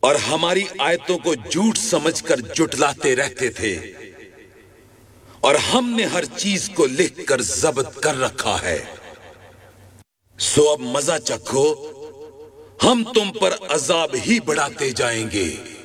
और हमारी आयतों को झूठ समझकर जुटलाते रहते थे। और हमने हर चीज को लिखकर जब्त कर रखा है। सो अब मजा चखो, हम तुम पर अजाब ही बढ़ाते जाएंगे।